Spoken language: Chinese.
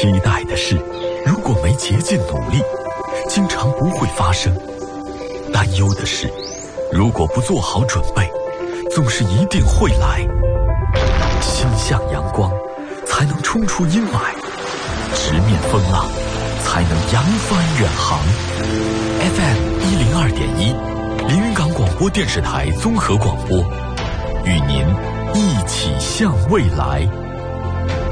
期待的事，如果没竭尽努力，经常不会发生；担忧的事，如果不做好准备，总是一定会来。心向阳光，才能冲出阴霾；直面风浪，才能扬帆远航。FM102.1，连云港广播电视台综合广播，与您一起向未来。